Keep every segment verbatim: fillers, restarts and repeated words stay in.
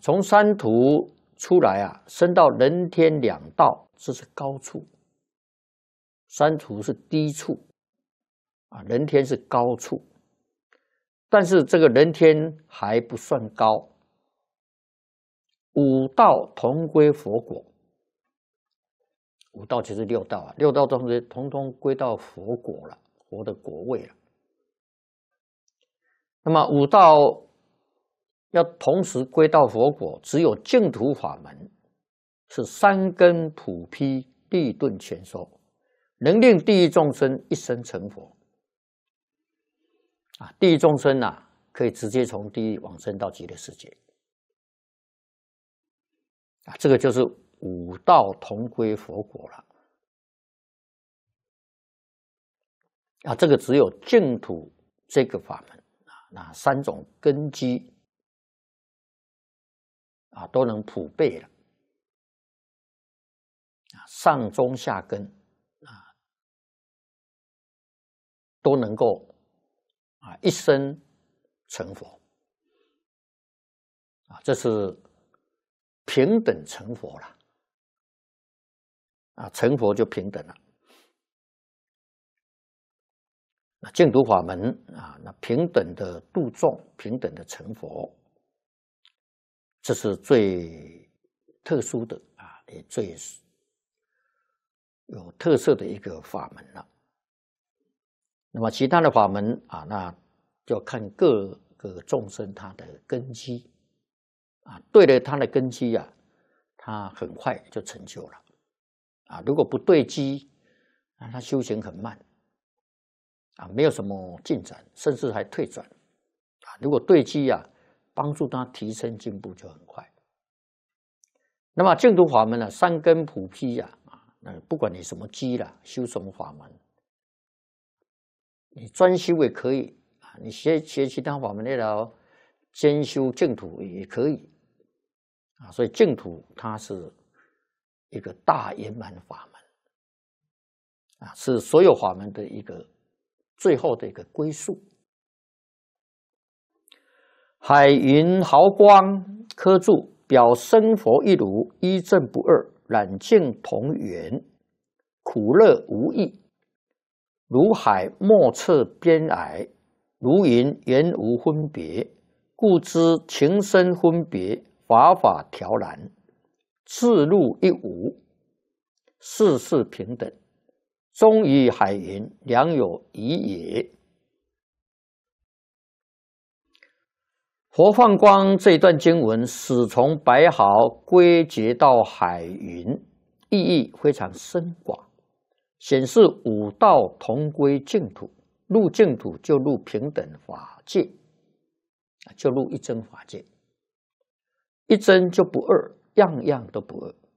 从三途出来啊，升到人天两道，这是高处。三途是低处，啊，人天是高处。但是这个人天还不算高，五道同归佛果。五道就是六道啊，六道中间统统归到佛果了，佛的果位了。那么五道要同时归到佛果，只有净土法门是三根普披，利顿全收，能令地狱众生一生成佛。啊，地狱众生啊，可以直接从地狱往生到极乐世界。啊，这个就是五道同归佛果了。啊，这个只有净土这个法门啊，那三种根基啊都能普备了。啊，上中下根啊都能够啊一生成佛。啊，这是平等成佛了。啊，成佛就平等了。那净土法门啊，那平等的度众，平等的成佛，这是最特殊的啊，也最有特色的一个法门了。那么其他的法门啊，那就看各个众生他的根基啊，对了他的根基啊，他很快就成就了啊。如果不对基啊，他修行很慢。啊，没有什么进展，甚至还退转。啊，如果对基啊，帮助他提升进步就很快。那么净土法门呢，三根普披呀，啊，那不管你什么基啦，修什么法门，你专修也可以啊，你学学其他法门那条兼修净土也可以啊。所以净土它是一个大圆满法门啊，是所有法门的一个最后的一个归宿。海云毫光科注，表生佛一如，一正不二，染净同源，苦乐无异。如海莫测边矮，如云原无分别，故知情深分别，法法调然，自入一无，事事平等。终于海云，良有疑也。佛放光这一段经文，始从白毫归结到海云，意义非常深广，显示五道同归净土。入净土就入平等法界，就入一真法界，一真就不二，样样都不二。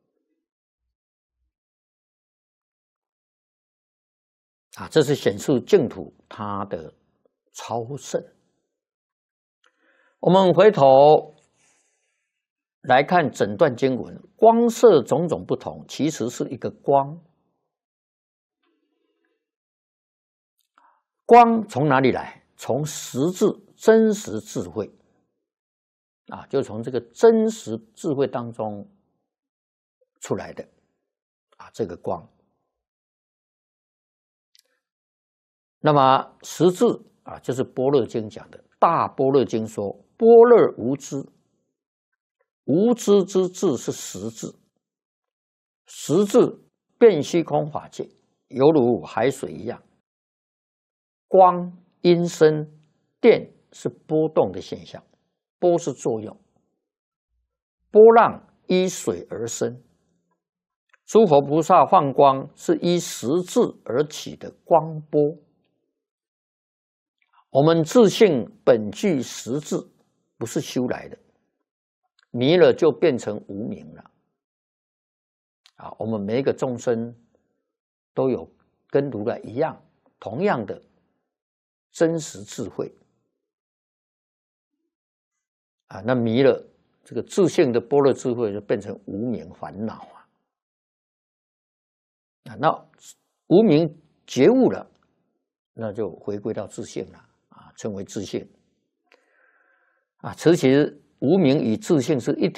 啊，这是显示净土它的超胜。我们回头来看整段经文，光色种种不同，其实是一个光。光从哪里来？从实质真实智慧啊，就从这个真实智慧当中出来的啊，这个光。那么实质啊，就是《般若经》讲的，《大般若经》说：“般若无知，无知之智是实质，实质遍虚空法界，犹如海水一样。光、音声、电是波动的现象，波是作用，波浪依水而生。诸佛菩萨放光是依实质而起的光波。我们自性本具实质，不是修来的，迷了就变成无明了。啊，我们每一个众生都有跟如来一样，同样的真实智慧。啊，那迷了这个自性的般若智慧，就变成无明烦恼啊。啊，那无明觉悟了，那就回归到自性了。称为自性啊，其实无明与自性是一体。